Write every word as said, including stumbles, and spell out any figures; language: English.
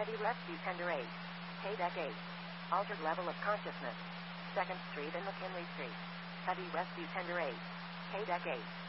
Heavy Rescue Tender eight. K-Deck eight. Altered level of consciousness. second Street and McKinley Street. Heavy Rescue Tender eight. K-Deck eight.